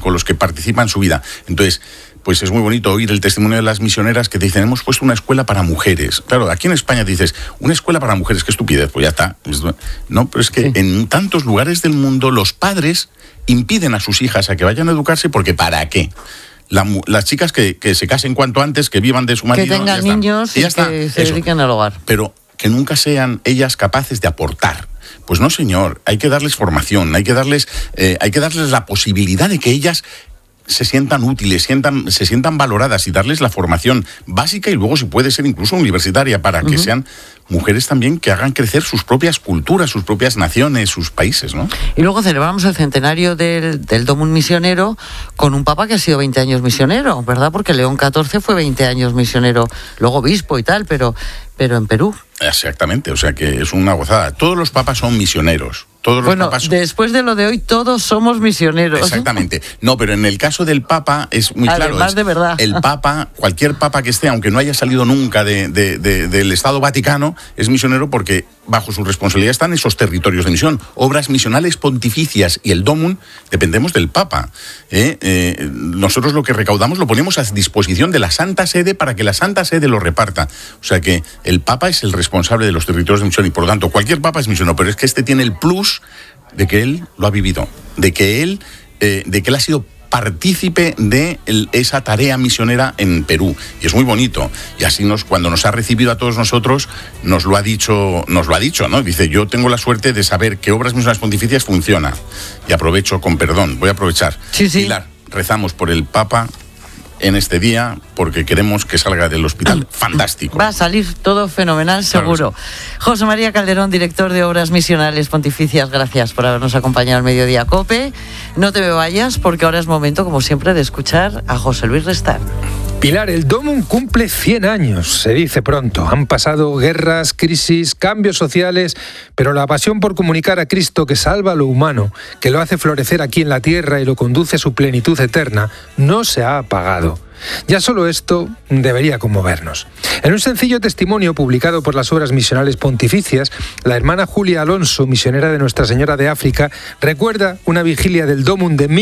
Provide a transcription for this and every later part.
con los que participa en su vida. Entonces, pues es muy bonito oír el testimonio de las misioneras que te dicen, hemos puesto una escuela para mujeres. Claro, aquí en España dices, una escuela para mujeres, qué estupidez, pues ya está. No, pero es que en tantos lugares del mundo los padres impiden a sus hijas a que vayan a educarse porque ¿para qué? Las chicas que se casen cuanto antes, que vivan de su marido. Que tengan niños y que se dediquen al hogar. Pero que nunca sean ellas capaces de aportar. Pues no, señor, hay que darles formación, hay que darles la posibilidad de que ellas se sientan útiles, se sientan valoradas y darles la formación básica y luego si puede ser incluso universitaria para que sean mujeres también que hagan crecer sus propias culturas, sus propias naciones, sus países, ¿no? Y luego celebramos el centenario del Domum misionero con un papa que ha sido 20 años misionero, ¿verdad? Porque León XIV fue 20 años misionero, luego obispo y tal, pero en Perú. Exactamente, o sea que es una gozada. Todos los papas son misioneros. Después de lo de hoy, todos somos misioneros. Exactamente. No, pero en el caso del Papa es muy claro. Además de verdad. El Papa, cualquier Papa que esté, aunque no haya salido nunca del Estado Vaticano, es misionero porque bajo su responsabilidad están esos territorios de misión. Obras misionales pontificias y el Domum dependemos del Papa. Nosotros lo que recaudamos lo ponemos a disposición de la Santa Sede para que la Santa Sede lo reparta. O sea que el Papa es el responsable de los territorios de misión y por lo tanto cualquier Papa es misionero, pero es que este tiene el plus de que él lo ha vivido, de que él ha sido partícipe de esa tarea misionera en Perú. Y es muy bonito. Y así cuando nos ha recibido a todos nosotros, nos lo ha dicho, ¿no? Dice, yo tengo la suerte de saber que Obras Misioneras Pontificias funciona. Y aprovecho, con perdón, voy a aprovechar. Sí. Pilar, rezamos por el Papa en este día porque queremos que salga del hospital fantástico. Va a salir todo fenomenal, seguro. Claro. José María Calderón, director de Obras Misionales Pontificias, gracias por habernos acompañado al Mediodía COPE. No te me vayas porque ahora es momento, como siempre, de escuchar a José Luis Restán. Pilar, el Domum cumple 100 años, se dice pronto. Han pasado guerras, crisis, cambios sociales, pero la pasión por comunicar a Cristo que salva lo humano, que lo hace florecer aquí en la tierra y lo conduce a su plenitud eterna, no se ha apagado. Ya solo esto debería conmovernos. En un sencillo testimonio publicado por las Obras Misionales Pontificias, la hermana Julia Alonso, misionera de Nuestra Señora de África, recuerda una vigilia del Domum de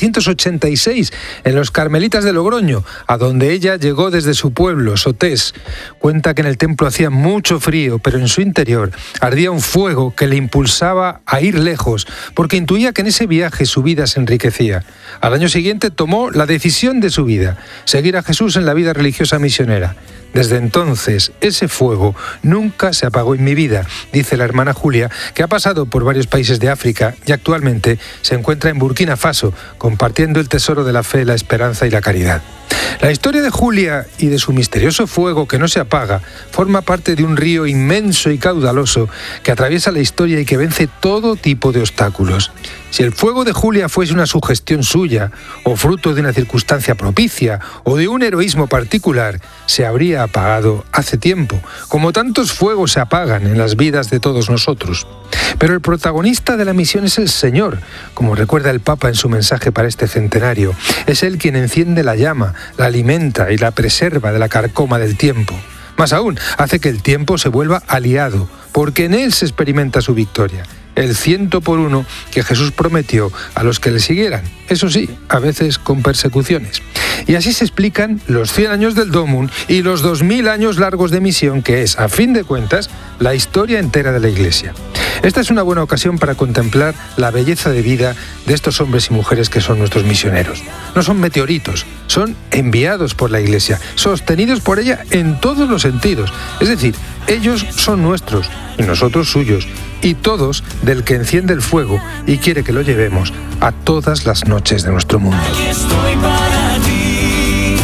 1986 en los Carmelitas de Logroño, a donde ella llegó desde su pueblo, Sotés. Cuenta que en el templo hacía mucho frío, pero en su interior ardía un fuego que le impulsaba a ir lejos, porque intuía que en ese viaje su vida se enriquecía. Al año siguiente tomó la decisión de su vida: seguir a Jesús en la vida religiosa misionera. Desde entonces, ese fuego nunca se apagó en mi vida, dice la hermana Julia, que ha pasado por varios países de África y actualmente se encuentra en Burkina Faso, compartiendo el tesoro de la fe, la esperanza y la caridad. La historia de Julia y de su misterioso fuego que no se apaga forma parte de un río inmenso y caudaloso que atraviesa la historia y que vence todo tipo de obstáculos. Si el fuego de Julia fuese una sugestión suya, o fruto de una circunstancia propicia, o de un heroísmo particular, se habría apagado hace tiempo, como tantos fuegos se apagan en las vidas de todos nosotros. Pero el protagonista de la misión es el Señor, como recuerda el Papa en su mensaje para este centenario. Es Él quien enciende la llama, la alimenta y la preserva de la carcoma del tiempo. Más aún, hace que el tiempo se vuelva aliado, porque en Él se experimenta su victoria. El 100 por 1 que Jesús prometió a los que le siguieran, eso sí, a veces con persecuciones. Y así se explican los 100 años del Domum y los 2000 años largos de misión, que es, a fin de cuentas, la historia entera de la Iglesia. Esta es una buena ocasión para contemplar la belleza de vida de estos hombres y mujeres que son nuestros misioneros. No son meteoritos, son enviados por la Iglesia, sostenidos por ella en todos los sentidos. Es decir, ellos son nuestros y nosotros suyos, y todos del que enciende el fuego y quiere que lo llevemos a todas las noches de nuestro mundo. Aquí estoy para ti.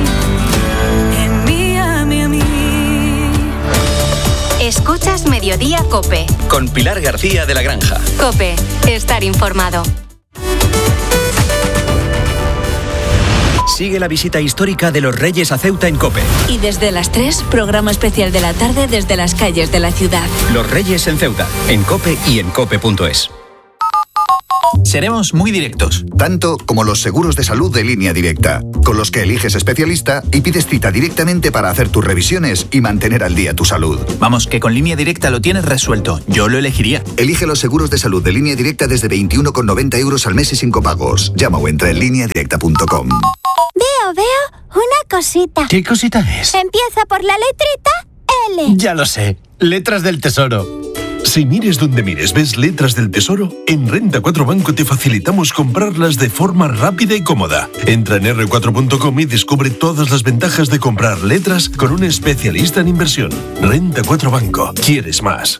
Envíame a mí. Escuchas Mediodía COPE. Con Pilar García de la Granja. COPE. Estar informado. Sigue la visita histórica de los Reyes a Ceuta en COPE. Y desde las 3, programa especial de la tarde desde las calles de la ciudad. Los Reyes en Ceuta, en COPE y en COPE.es. Seremos muy directos. Tanto como los seguros de salud de Línea Directa, con los que eliges especialista y pides cita directamente para hacer tus revisiones y mantener al día tu salud. Vamos, que con Línea Directa lo tienes resuelto. Yo lo elegiría. Elige los seguros de salud de Línea Directa desde 21,90 € al mes y sin copagos. Llama o entra en lineadirecta.com. Veo una cosita. ¿Qué cosita es? Empieza por la letrita L. Ya lo sé. Letras del Tesoro. Si mires donde mires ves letras del Tesoro, en Renta 4 Banco te facilitamos comprarlas de forma rápida y cómoda. Entra en r4.com y descubre todas las ventajas de comprar letras con un especialista en inversión. Renta 4 Banco. ¿Quieres más?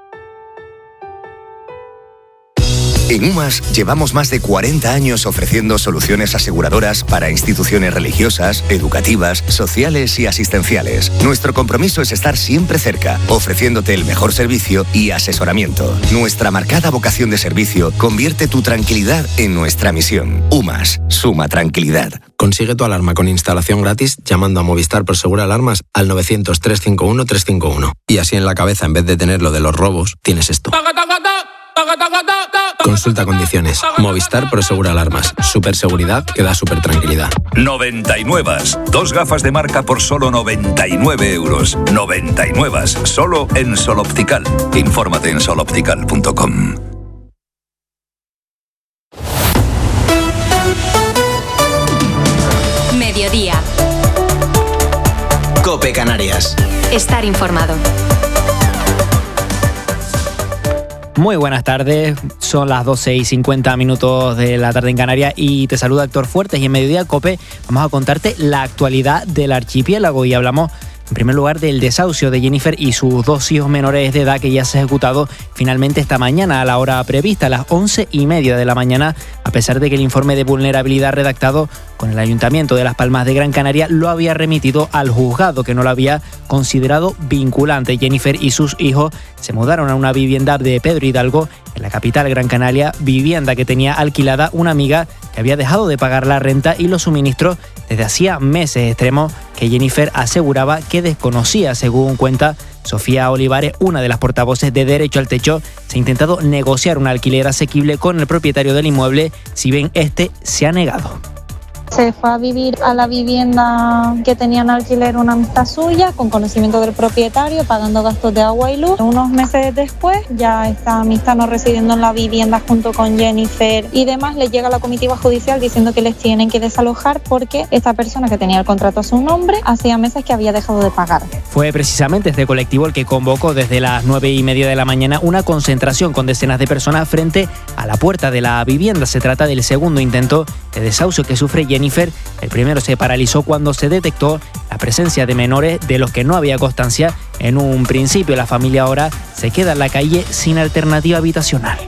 En UMAS llevamos más de 40 años ofreciendo soluciones aseguradoras para instituciones religiosas, educativas, sociales y asistenciales. Nuestro compromiso es estar siempre cerca, ofreciéndote el mejor servicio y asesoramiento. Nuestra marcada vocación de servicio convierte tu tranquilidad en nuestra misión. UMAS, suma tranquilidad. Consigue tu alarma con instalación gratis llamando a Movistar Prosegur Alarmas al 900-351-351. Y así en la cabeza, en vez de tener lo de los robos, tienes esto. Consulta condiciones. Movistar Prosegur Alarmas. Superseguridad que da super tranquilidad. 99. 2 gafas de marca por solo 99 €. 99. Solo en Sol Optical. Infórmate en soloptical.com. Mediodía. COPE Canarias. Estar informado. Muy buenas tardes, son las 12:50 de la tarde en Canarias y te saluda Héctor Fuertes y en Mediodía COPE vamos a contarte la actualidad del archipiélago y hablamos en primer lugar del desahucio de Jennifer y sus 2 hijos menores de edad que ya se ha ejecutado finalmente esta mañana a la hora prevista, a las 11:30 de la mañana, a pesar de que el informe de vulnerabilidad redactado con el Ayuntamiento de Las Palmas de Gran Canaria lo había remitido al juzgado, que no lo había considerado vinculante. Jennifer y sus hijos se mudaron a una vivienda de Pedro Hidalgo, en la capital Gran Canaria, vivienda que tenía alquilada una amiga que había dejado de pagar la renta y los suministros desde hacía meses, extremos que Jennifer aseguraba que desconocía. Según cuenta Sofía Olivares, una de las portavoces de Derecho al Techo, se ha intentado negociar un alquiler asequible con el propietario del inmueble, si bien este se ha negado. Se fue a vivir a la vivienda que tenía en alquiler una amistad suya, con conocimiento del propietario, pagando gastos de agua y luz. Unos meses después, ya esta amistad no residiendo en la vivienda junto con Jennifer y demás, les llega la comitiva judicial diciendo que les tienen que desalojar porque esta persona que tenía el contrato a su nombre hacía meses que había dejado de pagar. Fue precisamente este colectivo el que convocó desde las 9:30 de la mañana una concentración con decenas de personas frente a la puerta de la vivienda. Se trata del segundo intento de desahucio que sufre Jennifer. El primero se paralizó cuando se detectó la presencia de menores de los que no había constancia. En un principio, la familia ahora se queda en la calle sin alternativa habitacional.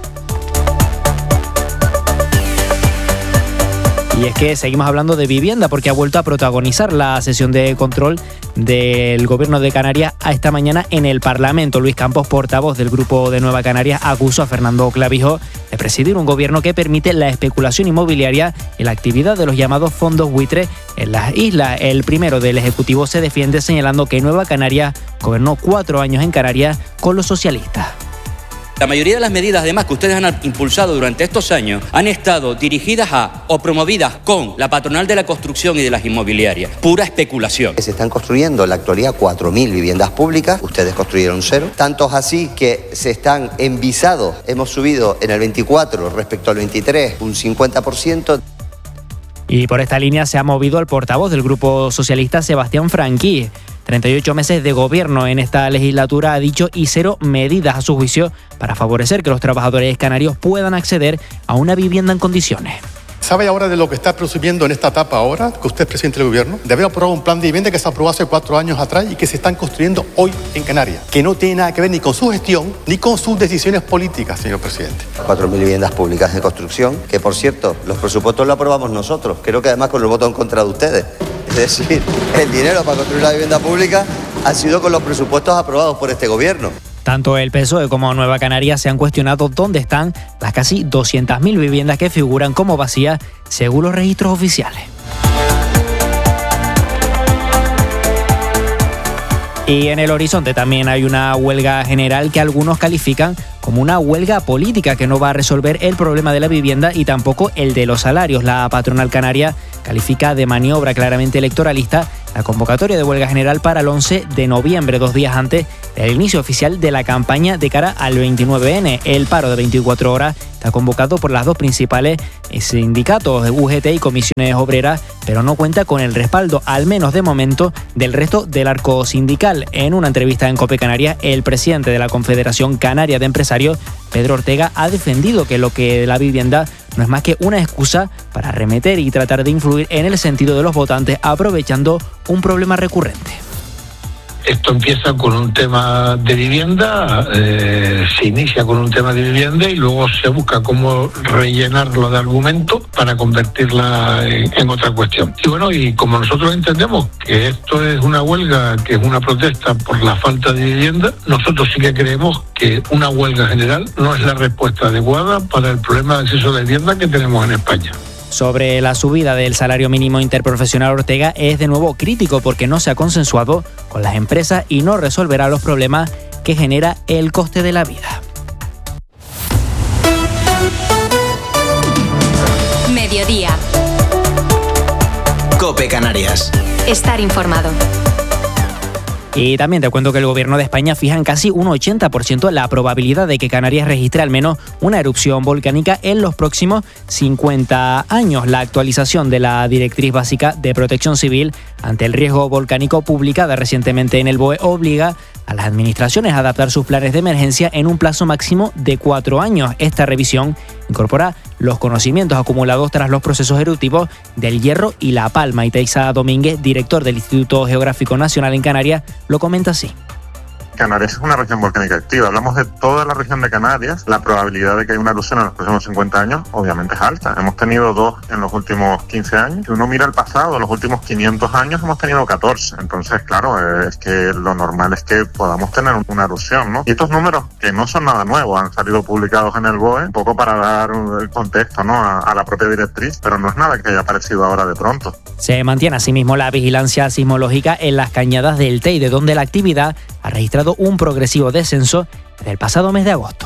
Y es que seguimos hablando de vivienda porque ha vuelto a protagonizar la sesión de control del Gobierno de Canarias a esta mañana en el Parlamento. Luis Campos, portavoz del Grupo de Nueva Canarias, acusó a Fernando Clavijo de presidir un gobierno que permite la especulación inmobiliaria y la actividad de los llamados fondos buitre en las islas. El primero del Ejecutivo se defiende señalando que Nueva Canarias gobernó 4 años en Canarias con los socialistas. La mayoría de las medidas, además, que ustedes han impulsado durante estos años han estado dirigidas a o promovidas con la patronal de la construcción y de las inmobiliarias. Pura especulación. Se están construyendo en la actualidad 4.000 viviendas públicas, ustedes construyeron 0. Tantos así que se están en visado. Hemos subido en el 24 respecto al 23 un 50%. Y por esta línea se ha movido el portavoz del Grupo Socialista, Sebastián Franqui. 38 meses de gobierno en esta legislatura, ha dicho, y 0 medidas a su juicio para favorecer que los trabajadores canarios puedan acceder a una vivienda en condiciones. ¿Sabe ahora de lo que está presumiendo en esta etapa ahora, que usted es presidente del gobierno? De haber aprobado un plan de vivienda que se aprobó hace 4 años atrás y que se están construyendo hoy en Canarias, que no tiene nada que ver ni con su gestión ni con sus decisiones políticas, señor presidente. 4.000 viviendas públicas de construcción, que por cierto, los presupuestos los aprobamos nosotros, creo que además con el voto en contra de ustedes. Es decir, el dinero para construir la vivienda pública ha sido con los presupuestos aprobados por este gobierno. Tanto el PSOE como Nueva Canarias se han cuestionado dónde están las casi 200.000 viviendas que figuran como vacías según los registros oficiales. Y en el horizonte también hay una huelga general que algunos califican como una huelga política que no va a resolver el problema de la vivienda y tampoco el de los salarios. La patronal canaria califica de maniobra claramente electoralista la convocatoria de huelga general para el 11 de noviembre, 2 días antes del inicio oficial de la campaña de cara al 29N. El paro de 24 horas está convocado por las dos principales sindicatos, UGT y Comisiones Obreras, pero no cuenta con el respaldo, al menos de momento, del resto del arco sindical. En una entrevista en COPE Canarias, el presidente de la Confederación Canaria de Empresarios, Pedro Ortega, ha defendido que lo que la vivienda no es más que una excusa para arremeter y tratar de influir en el sentido de los votantes, aprovechando un problema recurrente. Esto empieza con un tema de vivienda, se inicia con un tema de vivienda y luego se busca cómo rellenarlo de argumentos para convertirla en otra cuestión. Y bueno, y como nosotros entendemos que esto es una huelga, que es una protesta por la falta de vivienda, nosotros sí que creemos que una huelga general no es la respuesta adecuada para el problema de acceso a la vivienda que tenemos en España. Sobre la subida del salario mínimo interprofesional, Ortega es de nuevo crítico porque no se ha consensuado con las empresas y no resolverá los problemas que genera el coste de la vida. Mediodía. COPE Canarias. Estar informado. Y también te cuento que el gobierno de España fija en casi un 80% la probabilidad de que Canarias registre al menos una erupción volcánica en los próximos 50 años. La actualización de la Directriz Básica de Protección Civil ante el riesgo volcánico publicada recientemente en el BOE obliga a las administraciones a adaptar sus planes de emergencia en un plazo máximo de 4 años. Esta revisión incorpora los conocimientos acumulados tras los procesos eruptivos del Hierro y La Palma. Y Teixa Domínguez, director del Instituto Geográfico Nacional en Canarias, lo comenta así. Canarias es una región volcánica activa. Hablamos de toda la región de Canarias. La probabilidad de que haya una erupción en los próximos 50 años obviamente es alta. Hemos tenido 2 en los últimos 15 años. Si uno mira el pasado, los últimos 500 años hemos tenido 14. Entonces, claro, es que lo normal es que podamos tener una erupción, ¿no? Y estos números, que no son nada nuevos, han salido publicados en el BOE, un poco para dar el contexto, ¿no?, a la propia directriz, pero no es nada que haya aparecido ahora de pronto. Se mantiene asimismo la vigilancia sismológica en las cañadas del Teide, donde la actividad ha registrado un progresivo descenso desde el pasado mes de agosto.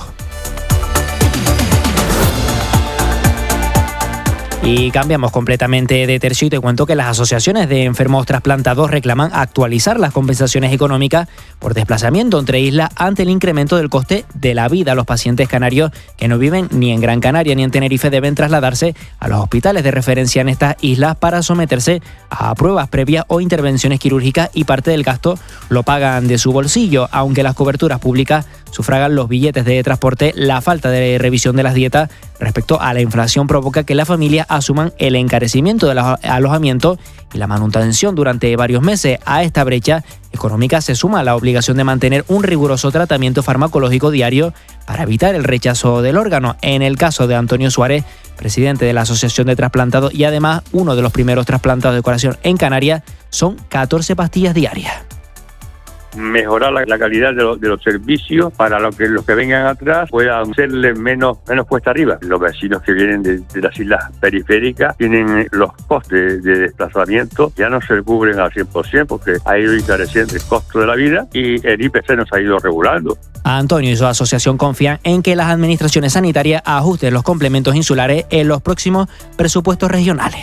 Y cambiamos completamente de tercio y te cuento que las asociaciones de enfermos trasplantados reclaman actualizar las compensaciones económicas por desplazamiento entre islas ante el incremento del coste de la vida. Los pacientes canarios que no viven ni en Gran Canaria ni en Tenerife deben trasladarse a los hospitales de referencia en estas islas para someterse a pruebas previas o intervenciones quirúrgicas y parte del gasto lo pagan de su bolsillo, aunque las coberturas públicas sufragan los billetes de transporte. La falta de revisión de las dietas respecto a la inflación provoca que las familias asuman el encarecimiento del alojamiento y la manutención durante varios meses. A esta brecha económica se suma la obligación de mantener un riguroso tratamiento farmacológico diario para evitar el rechazo del órgano. En el caso de Antonio Suárez, presidente de la Asociación de Trasplantados y además uno de los primeros trasplantados de corazón en Canarias, son 14 pastillas diarias. Mejorar la calidad de los servicios para los que vengan atrás puedan serles menos cuesta arriba. Los vecinos que vienen de las islas periféricas tienen los costes de desplazamiento, ya no se cubren al 100% porque ha ido encareciendo el costo de la vida y el IPC nos ha ido regulando. Antonio y su asociación confían en que las administraciones sanitarias ajusten los complementos insulares en los próximos presupuestos regionales.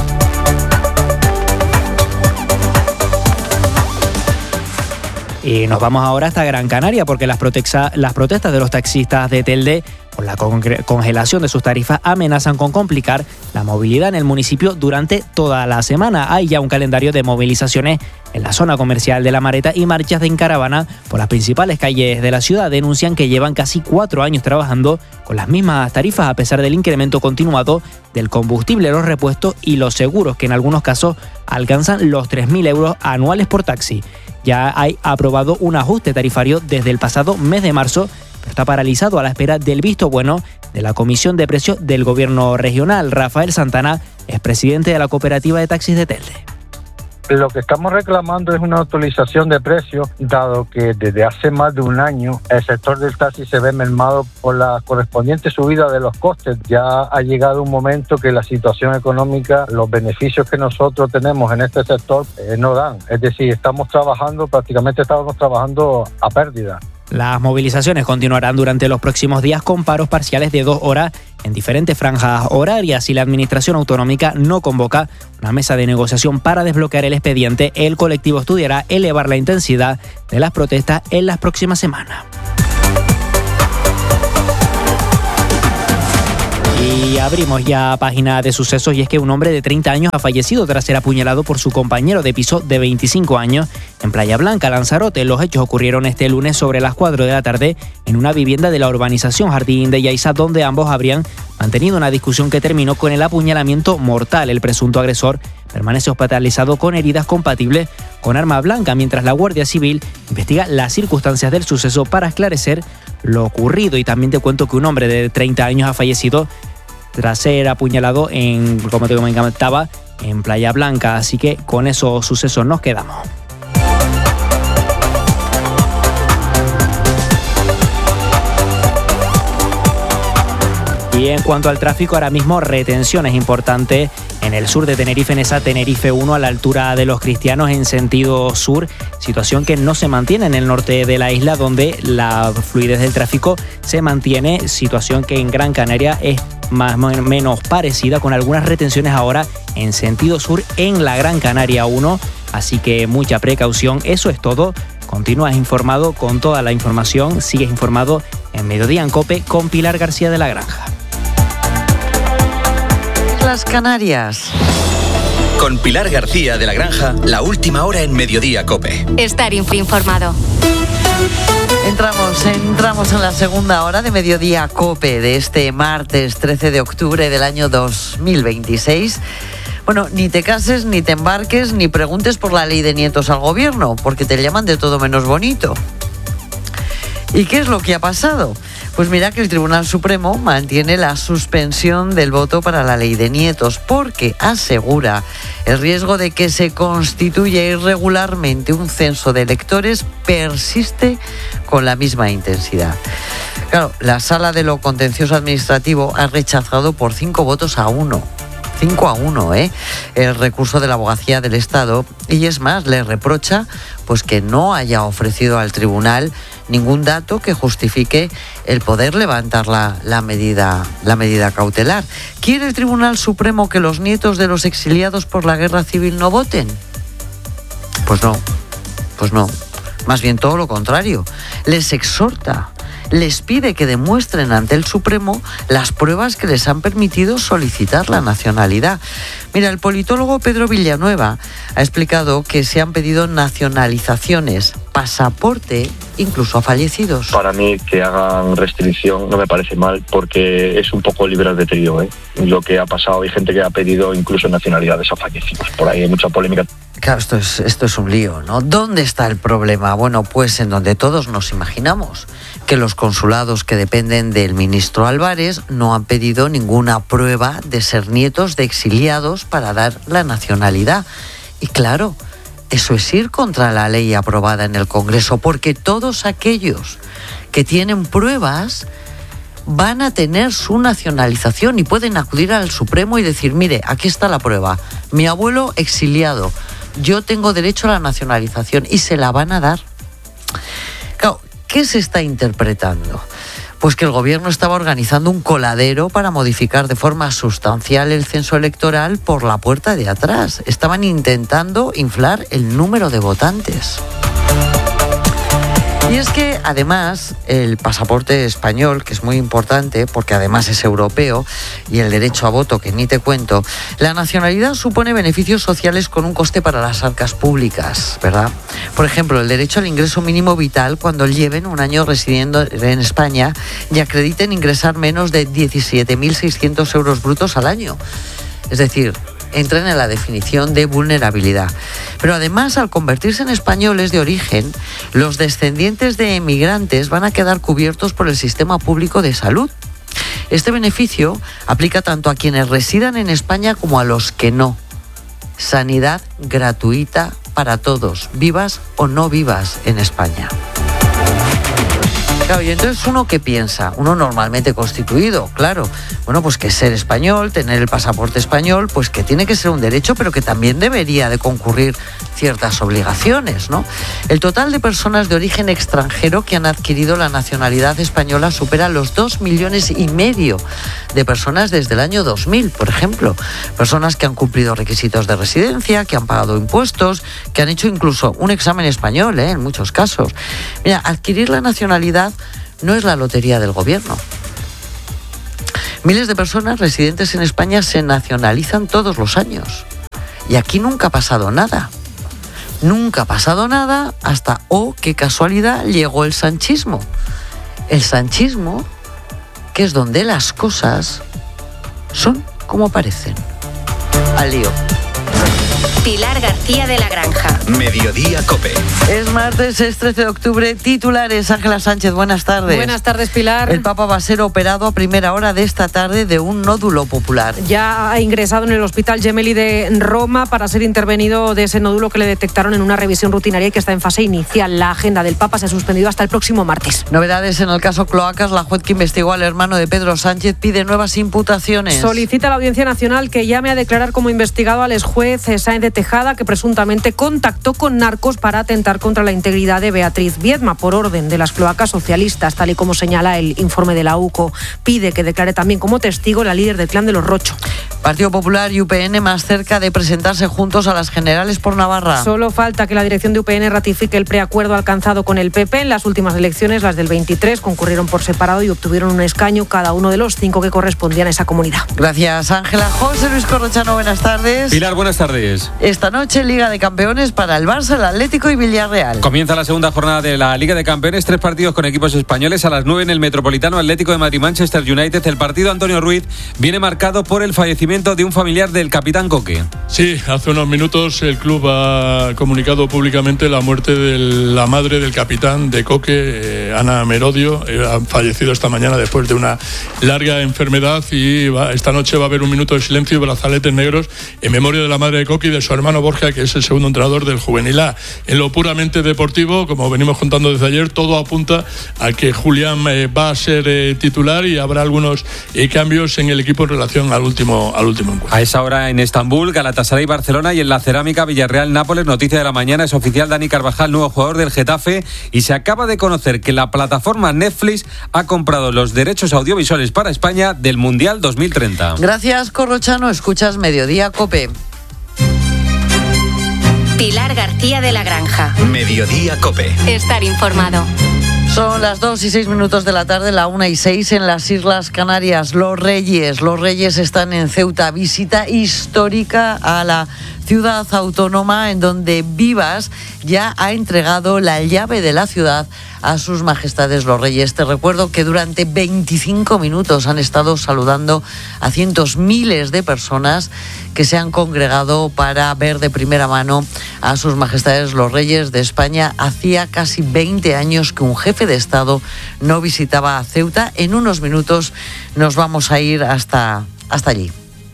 Y nos vamos ahora hasta Gran Canaria porque las protestas de los taxistas de Telde por la congelación de sus tarifas amenazan con complicar la movilidad en el municipio durante toda la semana. Hay ya un calendario de movilizaciones en la zona comercial de La Mareta y marchas en caravana por las principales calles de la ciudad. Denuncian que llevan casi 4 años trabajando con las mismas tarifas a pesar del incremento continuado del combustible, los repuestos y los seguros, que en algunos casos alcanzan los 3.000 euros anuales por taxi. Ya hay aprobado un ajuste tarifario desde el pasado mes de marzo, pero está paralizado a la espera del visto bueno de la Comisión de Precios del Gobierno Regional. Rafael Santana es presidente de la Cooperativa de Taxis de Telde. Lo que estamos reclamando es una actualización de precios, dado que desde hace más de un año el sector del taxi se ve mermado por la correspondiente subida de los costes. Ya ha llegado un momento que la situación económica, los beneficios que nosotros tenemos en este sector no dan. Es decir, prácticamente estamos trabajando a pérdida. Las movilizaciones continuarán durante los próximos días con paros parciales de 2 horas en diferentes franjas horarias. Y la Administración Autonómica no convoca una mesa de negociación para desbloquear el expediente, el colectivo estudiará elevar la intensidad de las protestas en las próximas semanas. Y abrimos ya página de sucesos, y es que un hombre de 30 años ha fallecido tras ser apuñalado por su compañero de piso de 25 años en Playa Blanca, Lanzarote. Los hechos ocurrieron este lunes sobre las 4 de la tarde en una vivienda de la urbanización Jardín de Yaiza, donde ambos habrían mantenido una discusión que terminó con el apuñalamiento mortal. El presunto agresor permanece hospitalizado con heridas compatibles con arma blanca, mientras la Guardia Civil investiga las circunstancias del suceso para esclarecer lo ocurrido. Y también te cuento que un hombre de 30 años ha fallecido tras ser apuñalado como te comentaba, en Playa Blanca. Así que con esos sucesos nos quedamos. Y en cuanto al tráfico, ahora mismo retenciones importantes en el sur de Tenerife, en esa Tenerife 1 a la altura de Los Cristianos en sentido sur, situación que no se mantiene en el norte de la isla, donde la fluidez del tráfico se mantiene, situación que en Gran Canaria es más o menos parecida, con algunas retenciones ahora en sentido sur en la Gran Canaria 1, así que mucha precaución. Eso es todo. Continúas informado con toda la información, sigues informado en Mediodía en COPE con Pilar García de la Granja. Las Canarias. Con Pilar García de la Granja, la última hora en Mediodía COPE. Estar informado. Entramos en la segunda hora de Mediodía COPE de este martes 13 de octubre del año 2026. Bueno, ni te cases, ni te embarques, ni preguntes por la ley de nietos al gobierno, porque te llaman de todo menos bonito. ¿Y qué es lo que ha pasado? Pues mira que el Tribunal Supremo mantiene la suspensión del voto para la ley de nietos, porque asegura el riesgo de que se constituya irregularmente un censo de electores persiste con la misma intensidad. Claro, la Sala de lo Contencioso Administrativo ha rechazado por 5 votos a 1. 5-1, el recurso de la Abogacía del Estado, y es más, le reprocha pues que no haya ofrecido al tribunal ningún dato que justifique el poder levantar la medida cautelar. ¿Quiere el Tribunal Supremo que los nietos de los exiliados por la guerra civil no voten? Pues no. Más bien todo lo contrario. Les exhorta, les pide que demuestren ante el Supremo las pruebas que les han permitido solicitar la nacionalidad. Mira, el politólogo Pedro Villanueva ha explicado que se han pedido nacionalizaciones, pasaporte, incluso a fallecidos. Para mí que hagan restricción no me parece mal, porque es un poco libre albedrío, lo que ha pasado. Hay gente que ha pedido incluso nacionalidades a fallecidos. Por ahí hay mucha polémica. Claro, esto es un lío, ¿no? ¿Dónde está el problema? Bueno, pues en donde todos nos imaginamos, que los consulados que dependen del ministro Álvarez no han pedido ninguna prueba de ser nietos de exiliados para dar la nacionalidad. Y claro, eso es ir contra la ley aprobada en el Congreso, porque todos aquellos que tienen pruebas van a tener su nacionalización y pueden acudir al Supremo y decir, mire, aquí está la prueba, mi abuelo exiliado, yo tengo derecho a la nacionalización, y se la van a dar. Claro, ¿qué se está interpretando? Pues que el gobierno estaba organizando un coladero para modificar de forma sustancial el censo electoral por la puerta de atrás. Estaban intentando inflar el número de votantes. Y es que además el pasaporte español, que es muy importante porque además es europeo, y el derecho a voto, que ni te cuento, la nacionalidad supone beneficios sociales con un coste para las arcas públicas, ¿verdad? Por ejemplo, el derecho al ingreso mínimo vital cuando lleven un año residiendo en España y acrediten ingresar menos de 17.600 euros brutos al año. Es decir, entran en la definición de vulnerabilidad. Pero además, al convertirse en españoles de origen, los descendientes de emigrantes van a quedar cubiertos por el sistema público de salud. Este beneficio aplica tanto a quienes residan en España como a los que no. sanidad gratuita para todos, vivas o no vivas en España. Claro, y entonces uno ¿qué piensa? Uno normalmente constituido, claro. Bueno, pues que ser español, tener el pasaporte español, pues que tiene que ser un derecho, pero que también debería de concurrir ciertas obligaciones, ¿no? El total de personas de origen extranjero que han adquirido la nacionalidad española supera los 2,5 millones de personas desde el año 2000, por ejemplo. Personas que han cumplido requisitos de residencia, que han pagado impuestos, que han hecho incluso un examen español, en muchos casos. Mira, adquirir la nacionalidad no es la lotería del gobierno. Miles de personas residentes en España se nacionalizan todos los años. Y aquí nunca ha pasado nada. Nunca ha pasado nada hasta, qué casualidad, llegó el sanchismo. El sanchismo, que es donde las cosas son como parecen. Al lío. Pilar García de la Granja. Mediodía COPE. Es martes, es 13 de octubre. Titulares, Ángela Sánchez, buenas tardes. Buenas tardes, Pilar. El Papa va a ser operado a primera hora de esta tarde de un nódulo popular. Ya ha ingresado en el Hospital Gemelli de Roma para ser intervenido de ese nódulo que le detectaron en una revisión rutinaria y que está en fase inicial. La agenda del Papa se ha suspendido hasta el próximo martes. Novedades en el caso Cloacas. La juez que investigó al hermano de Pedro Sánchez pide nuevas imputaciones. Solicita a la Audiencia Nacional que llame a declarar como investigado al exjuez Sáenz de Tejada, que presuntamente contactó con narcos para atentar contra la integridad de Beatriz Viedma por orden de las cloacas socialistas, tal y como señala el informe de la UCO. Pide que declare también como testigo la líder del clan de los Rocho. Partido Popular y UPN más cerca de presentarse juntos a las generales por Navarra. Solo falta que la dirección de UPN ratifique el preacuerdo alcanzado con el PP. En las últimas elecciones, las del 23, concurrieron por separado y obtuvieron un escaño cada uno de los 5 que correspondían a esa comunidad. Gracias, Ángela. José Luis Corrochano, buenas tardes. Pilar, buenas tardes. Esta noche Liga de Campeones para el Barça, el Atlético y Villarreal. Comienza la segunda jornada de la Liga de Campeones, 3 partidos con equipos españoles. A las 9 en el Metropolitano, Atlético de Madrid, Manchester United. El partido Antonio Ruiz viene marcado por el fallecimiento de un familiar del capitán Coque. Sí, hace unos minutos el club ha comunicado públicamente la muerte de la madre del capitán de Coque, Ana Merodio. Ha fallecido esta mañana después de una larga enfermedad y esta noche va a haber un minuto de silencio y brazaletes negros en memoria de la madre de Coque y de su hermano Borja, que es el segundo entrenador del Juvenil A. En lo puramente deportivo, como venimos contando desde ayer, todo apunta a que Julián va a ser titular y habrá algunos cambios en el equipo en relación al último encuentro. A esa hora en Estambul, Galatasaray, Barcelona, y en la Cerámica, Villarreal, Nápoles. Noticia de la mañana, es oficial: Dani Carvajal, nuevo jugador del Getafe, y se acaba de conocer que la plataforma Netflix ha comprado los derechos audiovisuales para España del Mundial 2030. Gracias, Corrochano. Escuchas Mediodía COPE. Pilar García de la Granja. Mediodía COPE. Estar informado. Son las 2:06 de la tarde, la 1:06 en las Islas Canarias. Los Reyes están en Ceuta. Visita histórica a la ciudad autónoma, en donde Vivas ya ha entregado la llave de la ciudad a sus majestades los Reyes. Te recuerdo que durante 25 minutos han estado saludando a miles de personas que se han congregado para ver de primera mano a sus majestades los Reyes de España. Hacía casi 20 años que un jefe de Estado no visitaba a Ceuta. En unos minutos nos vamos a ir hasta allí.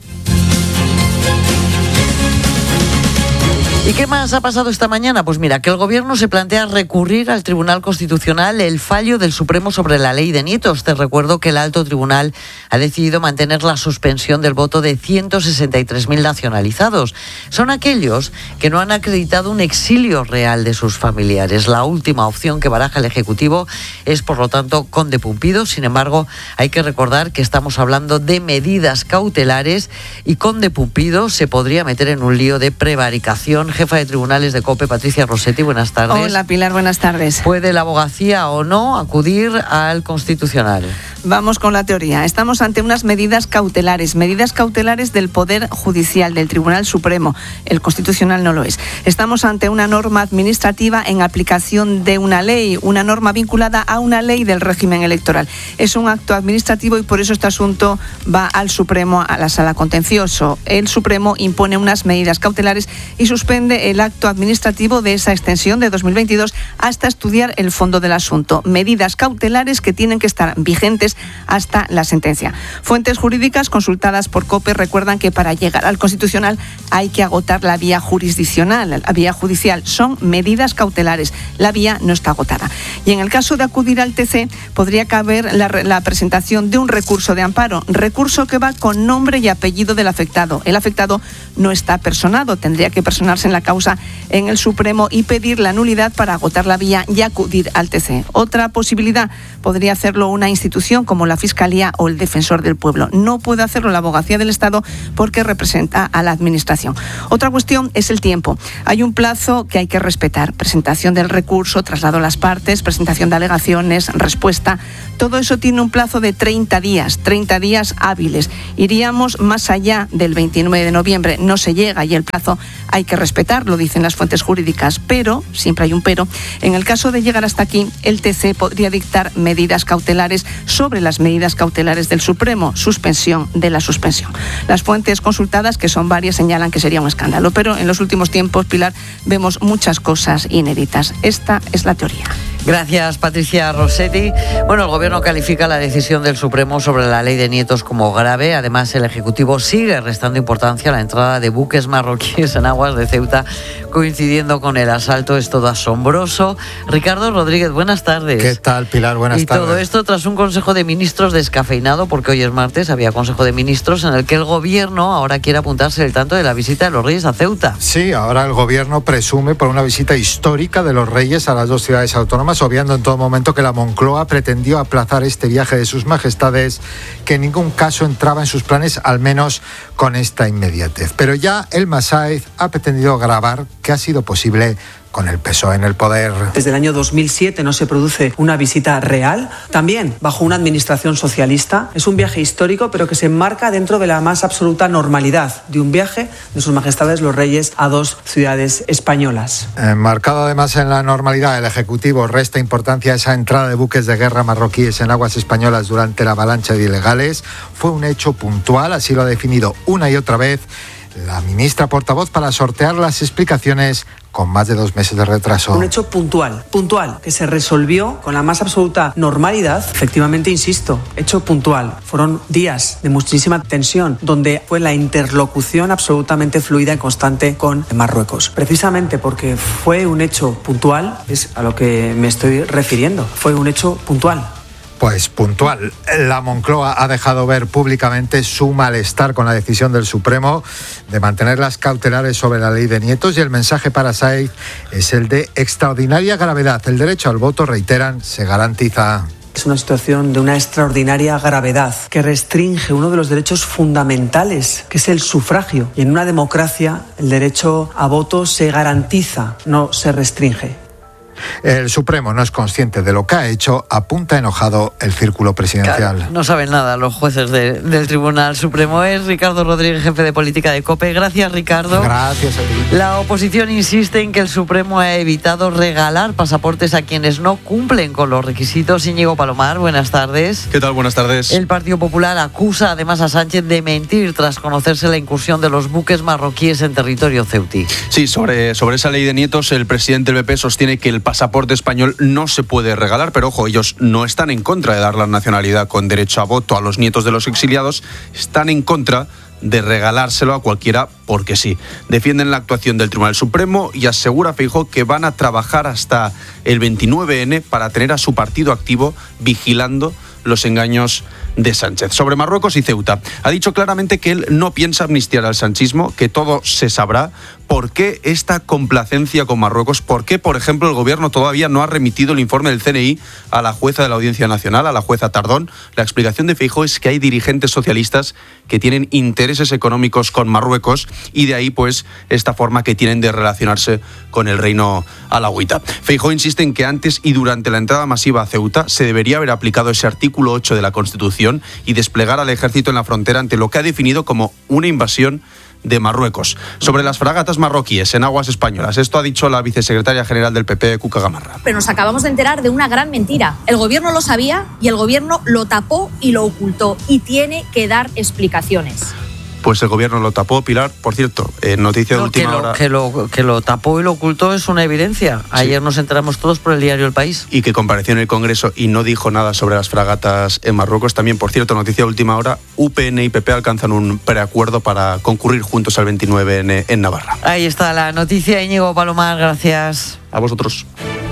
¿Y qué más ha pasado esta mañana? Pues mira, que el Gobierno se plantea recurrir al Tribunal Constitucional el fallo del Supremo sobre la ley de nietos. Te recuerdo que el Alto Tribunal ha decidido mantener la suspensión del voto de 163.000 nacionalizados. Son aquellos que no han acreditado un exilio real de sus familiares. La última opción que baraja el Ejecutivo es, por lo tanto, Conde Pumpido. Sin embargo, hay que recordar que estamos hablando de medidas cautelares y Conde Pumpido se podría meter en un lío de prevaricación. Jefa de tribunales de COPE, Patricia Rossetti, buenas tardes. Hola, Pilar, buenas tardes. ¿Puede la abogacía o no acudir al Constitucional? Vamos con la teoría. Estamos ante unas medidas cautelares del Poder Judicial, del Tribunal Supremo. El Constitucional no lo es. Estamos ante una norma administrativa en aplicación de una ley, una norma vinculada a una ley del régimen electoral. Es un acto administrativo y por eso este asunto va al Supremo, a la Sala Contencioso. El Supremo impone unas medidas cautelares y suspende suspende el acto administrativo de esa extensión de 2022 hasta estudiar el fondo del asunto. Medidas cautelares que tienen que estar vigentes hasta la sentencia. Fuentes jurídicas consultadas por COPE recuerdan que para llegar al Constitucional hay que agotar la vía jurisdiccional, la vía judicial. Son medidas cautelares. La vía no está agotada. Y en el caso de acudir al TC, podría caber la presentación de un recurso de amparo. Recurso que va con nombre y apellido del afectado. El afectado no está personado. Tendría que personarse en la causa en el Supremo y pedir la nulidad para agotar la vía y acudir al TC. Otra posibilidad podría hacerlo una institución como la Fiscalía o el Defensor del Pueblo. No puede hacerlo la Abogacía del Estado porque representa a la Administración. Otra cuestión es el tiempo. Hay un plazo que hay que respetar. Presentación del recurso, traslado a las partes, presentación de alegaciones, respuesta. Todo eso tiene un plazo de 30 días hábiles. Iríamos más allá del 29 de noviembre. No se llega y el plazo hay que respetarlo, dicen las fuentes jurídicas. Pero, siempre hay un pero, en el caso de llegar hasta aquí, el TC podría dictar medidas cautelares sobre las medidas cautelares del Supremo, suspensión de la suspensión. Las fuentes consultadas, que son varias, señalan que sería un escándalo. Pero en los últimos tiempos, Pilar, vemos muchas cosas inéditas. Esta es la teoría. Gracias, Patricia Rossetti. Bueno, el Gobierno califica la decisión del Supremo sobre la ley de nietos como grave. Además, el Ejecutivo sigue restando importancia a la entrada de buques marroquíes en aguas de Ceuta, coincidiendo con el asalto. Es todo asombroso. Ricardo Rodríguez, buenas tardes. ¿Qué tal, Pilar? Buenas tardes. Y todo esto tras un Consejo de Ministros descafeinado, porque hoy es martes, había Consejo de Ministros en el que el Gobierno ahora quiere apuntarse el tanto de la visita de los Reyes a Ceuta. Sí, ahora el Gobierno presume por una visita histórica de los Reyes a las dos ciudades autónomas, obviando en todo momento que la Moncloa pretendió aplazar este viaje de sus majestades, que en ningún caso entraba en sus planes, al menos con esta inmediatez. Pero ya el Masáez ha pretendido grabar que ha sido posible con el PSOE en el poder. Desde el año 2007 no se produce una visita real, también bajo una administración socialista. Es un viaje histórico, pero que se enmarca dentro de la más absoluta normalidad de un viaje de sus majestades los Reyes a dos ciudades españolas. Enmarcado además en la normalidad, el Ejecutivo resta importancia a esa entrada de buques de guerra marroquíes en aguas españolas durante la avalancha de ilegales. Fue un hecho puntual, así lo ha definido una y otra vez la ministra portavoz para sortear las explicaciones con más de 2 meses de retraso. Un hecho puntual, que se resolvió con la más absoluta normalidad. Efectivamente, insisto, hecho puntual. Fueron días de muchísima tensión, donde fue la interlocución absolutamente fluida y constante con Marruecos. Precisamente porque fue un hecho puntual, es a lo que me estoy refiriendo. Fue un hecho puntual. Pues puntual. La Moncloa ha dejado ver públicamente su malestar con la decisión del Supremo de mantener las cautelares sobre la ley de nietos, y el mensaje para Sáenz es el de extraordinaria gravedad. El derecho al voto, reiteran, se garantiza. Es una situación de una extraordinaria gravedad que restringe uno de los derechos fundamentales, que es el sufragio. Y en una democracia el derecho a voto se garantiza, no se restringe. El Supremo no es consciente de lo que ha hecho, apunta enojado el círculo presidencial. Claro, no saben nada los jueces del Tribunal Supremo. Es Ricardo Rodríguez, jefe de política de COPE. Gracias, Ricardo. Gracias a ti. La oposición insiste en que el Supremo ha evitado regalar pasaportes a quienes no cumplen con los requisitos. Íñigo Palomar, buenas tardes. ¿Qué tal? Buenas tardes. El Partido Popular acusa además a Sánchez de mentir tras conocerse la incursión de los buques marroquíes en territorio ceutí. Sí, sobre esa ley de nietos, el presidente del PP sostiene que el pasaporte español no se puede regalar, pero ojo, ellos no están en contra de dar la nacionalidad con derecho a voto a los nietos de los exiliados, están en contra de regalárselo a cualquiera porque sí. Defienden la actuación del Tribunal Supremo y asegura Feijóo que van a trabajar hasta el 29N para tener a su partido activo vigilando los engaños de Sánchez. Sobre Marruecos y Ceuta, ha dicho claramente que él no piensa amnistiar al sanchismo, que todo se sabrá. ¿Por qué esta complacencia con Marruecos? ¿Por qué, por ejemplo, el Gobierno todavía no ha remitido el informe del CNI a la jueza de la Audiencia Nacional, a la jueza Tardón? La explicación de Feijóo es que hay dirigentes socialistas que tienen intereses económicos con Marruecos y de ahí, pues, esta forma que tienen de relacionarse con el reino alauita. Feijóo insiste en que antes y durante la entrada masiva a Ceuta se debería haber aplicado ese artículo 8 de la Constitución y desplegar al ejército en la frontera ante lo que ha definido como una invasión de Marruecos. Sobre las fragatas marroquíes en aguas españolas, esto ha dicho la vicesecretaria general del PP, Cuca Gamarra. Pero nos acabamos de enterar de una gran mentira. El Gobierno lo sabía y el Gobierno lo tapó y lo ocultó y tiene que dar explicaciones. Pues el gobierno lo tapó, Pilar. Por cierto, noticia de última hora. Que lo tapó y lo ocultó es una evidencia. Ayer nos enteramos todos por el diario El País. Y que compareció en el Congreso y no dijo nada sobre las fragatas en Marruecos. También, por cierto, noticia de última hora, UPN y PP alcanzan un preacuerdo para concurrir juntos al 29 en Navarra. Ahí está la noticia, Íñigo Palomar, gracias. A vosotros.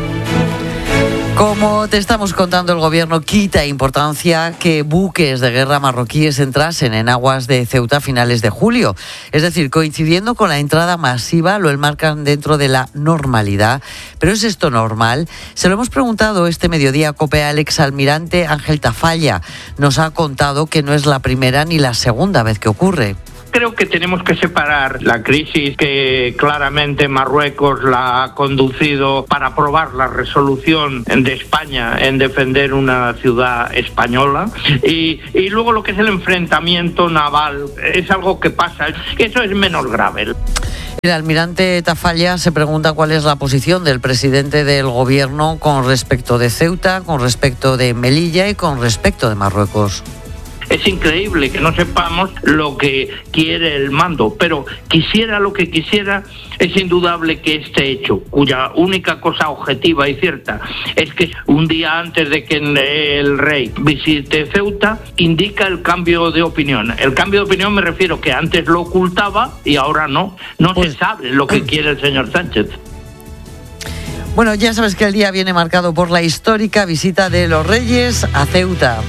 Como te estamos contando, el gobierno quita importancia que buques de guerra marroquíes entrasen en aguas de Ceuta a finales de julio. Es decir, coincidiendo con la entrada masiva, lo enmarcan dentro de la normalidad. ¿Pero es esto normal? Se lo hemos preguntado este mediodía a COPE al exalmirante Ángel Tafalla. Nos ha contado que no es la primera ni la segunda vez que ocurre. Creo que tenemos que separar la crisis que claramente Marruecos la ha conducido para aprobar la resolución de España en defender una ciudad española y luego lo que es el enfrentamiento naval. Es algo que pasa, eso es menos grave. El almirante Tafalla se pregunta cuál es la posición del presidente del gobierno con respecto de Ceuta, con respecto de Melilla y con respecto de Marruecos. Es increíble que no sepamos lo que quiere el mando, pero quisiera lo que quisiera, es indudable que este hecho, cuya única cosa objetiva y cierta es que un día antes de que el rey visite Ceuta, indica el cambio de opinión. El cambio de opinión me refiero que antes lo ocultaba y ahora no se sabe lo que quiere el señor Sánchez. Bueno, ya sabes que el día viene marcado por la histórica visita de los Reyes a Ceuta.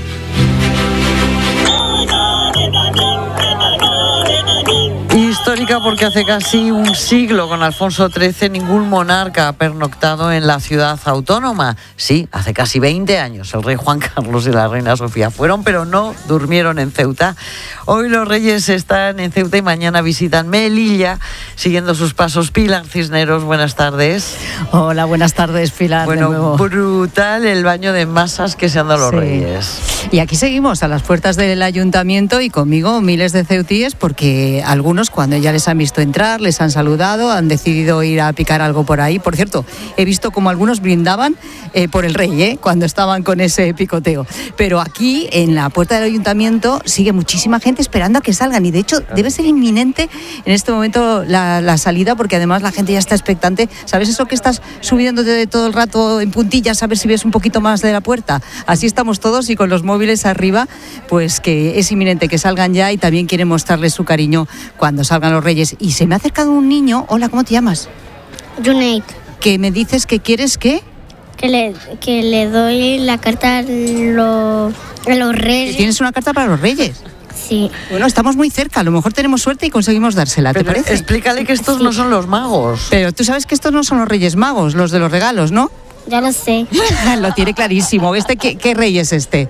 Histórica porque hace casi un siglo, con Alfonso XIII, ningún monarca ha pernoctado en la ciudad autónoma. Sí, hace casi 20 años el rey Juan Carlos y la reina Sofía fueron, pero no durmieron en Ceuta. Hoy los reyes están en Ceuta y mañana visitan Melilla, siguiendo sus pasos. Pilar Cisneros, buenas tardes. Hola, buenas tardes, Pilar. Bueno, brutal el baño de masas que se han dado los reyes. Y aquí seguimos a las puertas del ayuntamiento y conmigo miles de ceutíes, porque algunos, cuando ya les han visto entrar, les han saludado, han decidido ir a picar algo por ahí. Por cierto, he visto como algunos brindaban por el rey, cuando estaban con ese picoteo. Pero aquí, en la puerta del ayuntamiento, sigue muchísima gente esperando a que salgan. Y de hecho, debe ser inminente en este momento la salida, porque además la gente ya está expectante. ¿Sabes eso que estás subiéndote todo el rato en puntillas a ver si ves un poquito más de la puerta? Así estamos todos y con los móviles arriba, pues que es inminente que salgan ya, y también quieren mostrarles su cariño cuando salgan los reyes. Y se me ha acercado un niño. Hola, ¿cómo te llamas? Junaid. ¿Que me dices que quieres qué? Que le doy la carta a los reyes. ¿Tienes una carta para los reyes? Sí. Bueno, estamos muy cerca, a lo mejor tenemos suerte y conseguimos dársela, ¿te parece? Explícale que estos no son los magos. Pero tú sabes que estos no son los reyes magos, los de los regalos, ¿no? Ya lo sé. Lo tiene clarísimo. ¿Qué rey es este?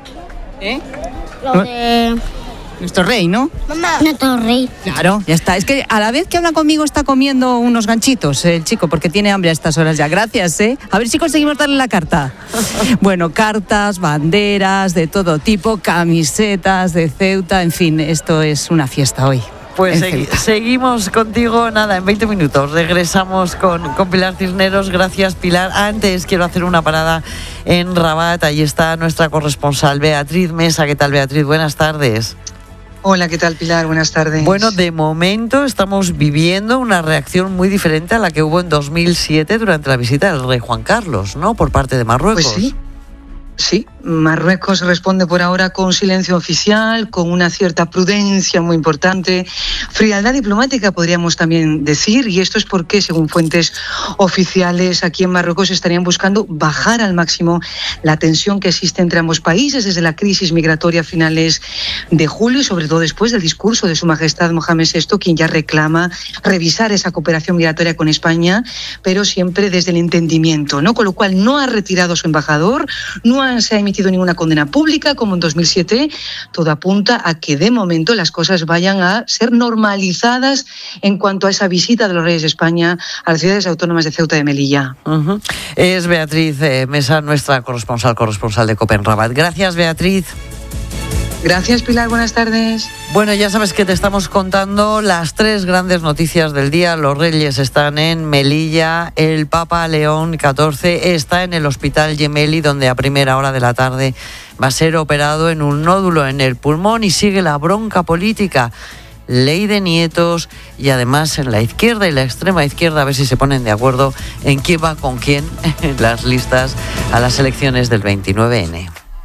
Lo de... Nuestro rey, ¿no? Mamá. Nuestro rey. Claro, ya está. Es que a la vez que habla conmigo está comiendo unos ganchitos el chico, porque tiene hambre a estas horas ya. Gracias, ¿eh? A ver si conseguimos darle la carta. Bueno, cartas, banderas de todo tipo, camisetas de Ceuta, en fin, esto es una fiesta hoy. Pues seguimos contigo, nada, en 20 minutos. Regresamos con Pilar Cisneros. Gracias, Pilar. Antes quiero hacer una parada en Rabat. Ahí está nuestra corresponsal Beatriz Mesa. ¿Qué tal, Beatriz? Buenas tardes. Hola, ¿qué tal, Pilar? Buenas tardes. Bueno, de momento estamos viviendo una reacción muy diferente a la que hubo en 2007 durante la visita del rey Juan Carlos, ¿no? Por parte de Marruecos. Pues sí. Sí, Marruecos responde por ahora con silencio oficial, con una cierta prudencia muy importante, frialdad diplomática podríamos también decir, y esto es porque, según fuentes oficiales, aquí en Marruecos estarían buscando bajar al máximo la tensión que existe entre ambos países desde la crisis migratoria a finales de julio, y sobre todo después del discurso de Su Majestad Mohamed VI, quien ya reclama revisar esa cooperación migratoria con España, pero siempre desde el entendimiento, ¿no? Con lo cual no ha retirado a su embajador, no se ha emitido ninguna condena pública como en 2007. Todo apunta a que de momento las cosas vayan a ser normalizadas en cuanto a esa visita de los reyes de España a las ciudades autónomas de Ceuta y de Melilla. Es Beatriz Mesa, nuestra corresponsal de COPE en Rabat. Gracias, Beatriz. Gracias, Pilar. Buenas tardes. Bueno, ya sabes que te estamos contando las 3 grandes noticias del día. Los reyes están en Melilla, el Papa León XIV está en el Hospital Gemelli, donde a primera hora de la tarde va a ser operado en un nódulo en el pulmón, y sigue la bronca política. ley de nietos y además en la izquierda y la extrema izquierda a ver si se ponen de acuerdo en quién va con quién en las listas a las elecciones del 29N.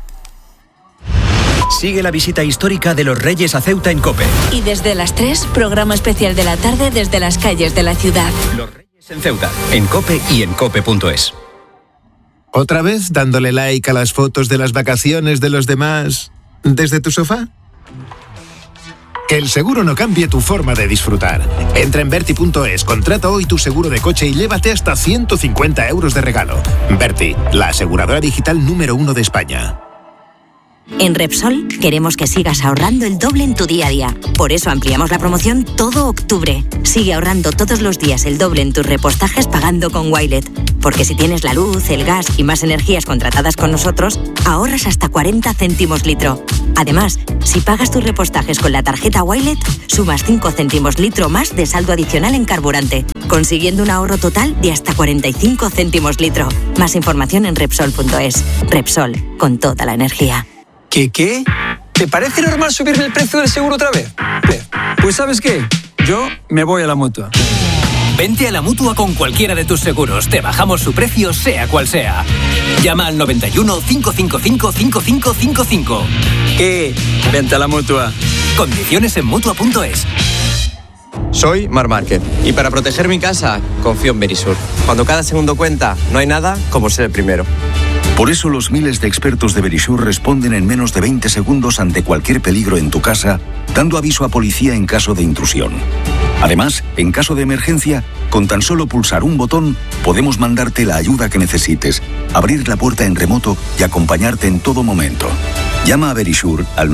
Sigue la visita histórica de los Reyes a Ceuta en COPE. Y desde las 3, programa especial de la tarde desde las calles de la ciudad. Los Reyes en Ceuta, en COPE y en COPE.es. ¿Otra vez dándole like a las fotos de las vacaciones de los demás desde tu sofá? Que el seguro no cambie tu forma de disfrutar. Entra en Verti.es, contrata hoy tu seguro de coche y llévate hasta 150 euros de regalo. Verti, la aseguradora digital número 1 de España. En Repsol queremos que sigas ahorrando el doble en tu día a día. Por eso ampliamos la promoción todo octubre. Sigue ahorrando todos los días el doble en tus repostajes pagando con Wilet. Porque si tienes la luz, el gas y más energías contratadas con nosotros, ahorras hasta 40 céntimos litro. Además, si pagas tus repostajes con la tarjeta Wilet, sumas 5 céntimos litro más de saldo adicional en carburante, consiguiendo un ahorro total de hasta 45 céntimos litro. Más información en Repsol.es. Repsol, con toda la energía. ¿Qué? ¿Te parece normal subirme el precio del seguro otra vez? Pues ¿sabes qué? Yo me voy a la Mutua. Vente a la Mutua con cualquiera de tus seguros. Te bajamos su precio, sea cual sea. Llama al 91 555 5555. ¿Qué? Vente a la Mutua. Condiciones en Mutua.es. Soy Mar Márquez y para proteger mi casa confío en Verisur. Cuando cada segundo cuenta, no hay nada como ser el primero. Por eso los miles de expertos de Verisur responden en menos de 20 segundos ante cualquier peligro en tu casa, dando aviso a policía en caso de intrusión. Además, en caso de emergencia, con tan solo pulsar un botón, podemos mandarte la ayuda que necesites, abrir la puerta en remoto y acompañarte en todo momento. Llama a Verisur al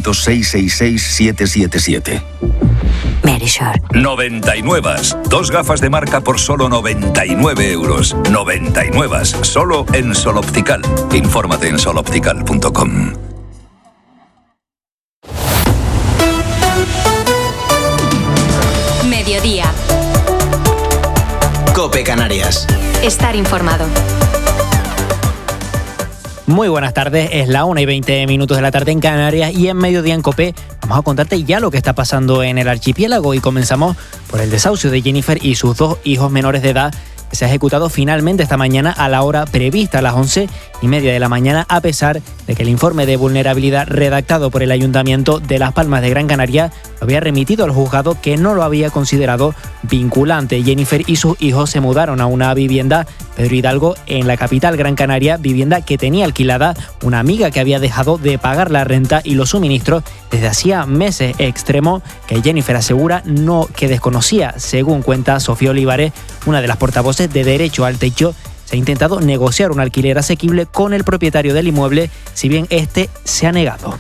900-666-777. Verisur. 99. 2 gafas de marca por solo 99 euros. 99. Solo en Sol Optical. Infórmate en soloptical.com. Mediodía. COPE Canarias. Estar informado. Muy buenas tardes, es la 1:20 de la tarde en Canarias y en Mediodía en COPE vamos a contarte ya lo que está pasando en el archipiélago y comenzamos por el desahucio de Jennifer y sus 2 hijos menores de edad que se ha ejecutado finalmente esta mañana a la hora prevista, a las 11:30 de la mañana, a pesar de que el informe de vulnerabilidad redactado por el Ayuntamiento de Las Palmas de Gran Canaria lo había remitido al juzgado que no lo había considerado vinculante. Jennifer y sus hijos se mudaron a una vivienda Pedro Hidalgo en la capital Gran Canaria, vivienda que tenía alquilada una amiga que había dejado de pagar la renta y los suministros desde hacía meses, extremo que Jennifer asegura que desconocía. Según cuenta Sofía Olivares, una de las portavoces de Derecho al Techo, se ha intentado negociar un alquiler asequible con el propietario del inmueble, si bien este se ha negado.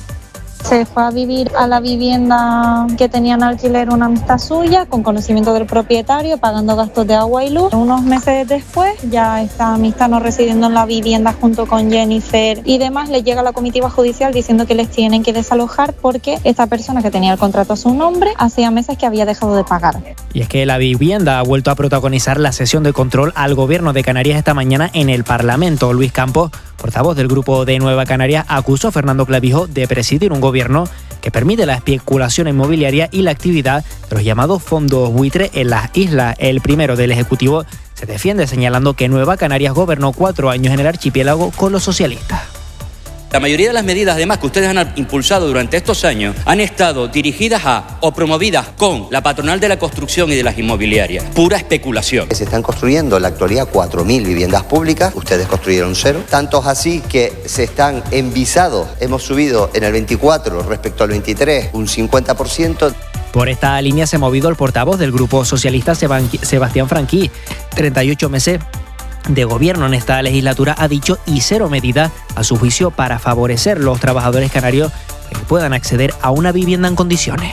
Se fue a vivir a la vivienda que tenía en alquiler una amistad suya, con conocimiento del propietario, pagando gastos de agua y luz. Unos meses después, ya esta amistad no residiendo en la vivienda junto con Jennifer y demás, le llega la comitiva judicial diciendo que les tienen que desalojar porque esta persona que tenía el contrato a su nombre hacía meses que había dejado de pagar. Y es que la vivienda ha vuelto a protagonizar la sesión de control al Gobierno de Canarias esta mañana en el Parlamento. Luis Campos, portavoz del Grupo de Nueva Canarias, acusó a Fernando Clavijo de presidir un gobierno que permite la especulación inmobiliaria y la actividad de los llamados fondos buitre en las islas. El primero del Ejecutivo se defiende señalando que Nueva Canarias gobernó 4 años en el archipiélago con los socialistas. La mayoría de las medidas, además, que ustedes han impulsado durante estos años, han estado dirigidas a o promovidas con la patronal de la construcción y de las inmobiliarias. Pura especulación. Se están construyendo en la actualidad 4.000 viviendas públicas, ustedes construyeron 0. Tantos así que se están en visado. Hemos subido en el 24 respecto al 23 un 50%. Por esta línea se ha movido el portavoz del Grupo Socialista, Sebastián Franqui. 38 meses de gobierno en esta legislatura, ha dicho, y 0 medidas a su juicio para favorecer los trabajadores canarios que puedan acceder a una vivienda en condiciones.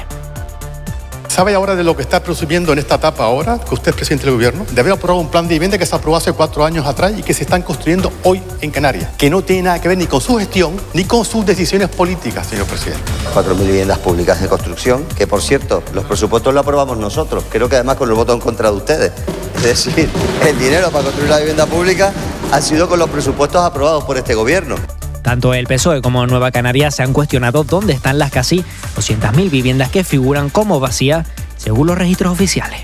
¿Sabe ahora de lo que está presumiendo en esta etapa ahora, que usted es presidente del gobierno? De haber aprobado un plan de vivienda que se aprobó hace 4 años atrás y que se están construyendo hoy en Canarias, que no tiene nada que ver ni con su gestión ni con sus decisiones políticas, señor presidente. 4.000 viviendas públicas de construcción, que por cierto, los presupuestos los aprobamos nosotros, creo que además con el voto en contra de ustedes. Es decir, el dinero para construir la vivienda pública ha sido con los presupuestos aprobados por este gobierno. Tanto el PSOE como Nueva Canarias se han cuestionado dónde están las casi 200.000 viviendas que figuran como vacías según los registros oficiales.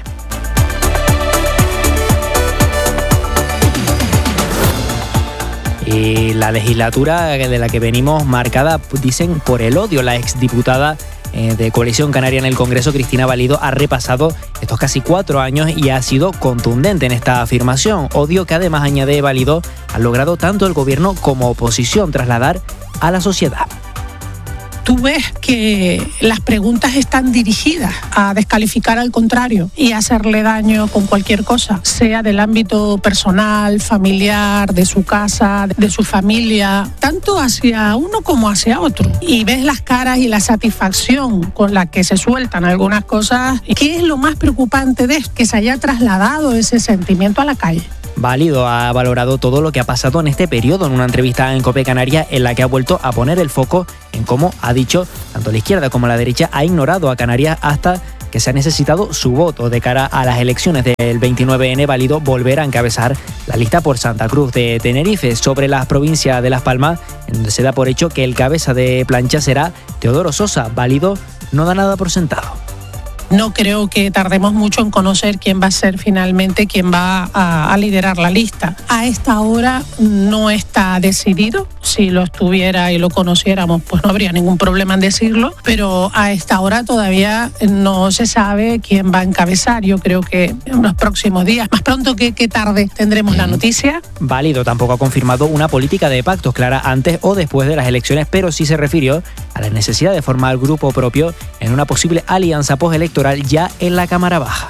Y la legislatura de la que venimos marcada, dicen, por el odio. La exdiputada de Coalición Canaria en el Congreso, Cristina Valido, ha repasado estos casi 4 años y ha sido contundente en esta afirmación. Odio que, además, añade Valido, ha logrado tanto el gobierno como oposición trasladar a la sociedad. Tú ves que las preguntas están dirigidas a descalificar al contrario y a hacerle daño con cualquier cosa, sea del ámbito personal, familiar, de su casa, de su familia, tanto hacia uno como hacia otro. Y ves las caras y la satisfacción con la que se sueltan algunas cosas. ¿Qué es lo más preocupante de esto? Que se haya trasladado ese sentimiento a la calle. Valido ha valorado todo lo que ha pasado en este periodo en una entrevista en COPE Canarias, en la que ha vuelto a poner el foco en cómo, ha dicho, tanto la izquierda como la derecha ha ignorado a Canarias hasta que se ha necesitado su voto de cara a las elecciones del 29N. Valido volver a encabezar la lista por Santa Cruz de Tenerife. Sobre las provincias de Las Palmas, en donde se da por hecho que el cabeza de plancha será Teodoro Sosa. Valido no da nada por sentado. No creo que tardemos mucho en conocer quién va a ser finalmente quien va a liderar la lista. A esta hora no está decidido. Si lo estuviera y lo conociéramos, pues no habría ningún problema en decirlo. Pero a esta hora todavía no se sabe quién va a encabezar. Yo creo que en los próximos días, más pronto que tarde, tendremos la noticia. Valido tampoco ha confirmado una política de pactos clara antes o después de las elecciones, pero sí se refirió a la necesidad de formar grupo propio en una posible alianza postelectoral ya en la Cámara Baja.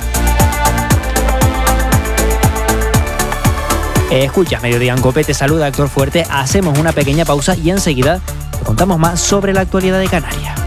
Escucha Mediodía en COPE, te saluda Héctor Fuerte. Hacemos una pequeña pausa y enseguida te contamos más sobre la actualidad de Canarias.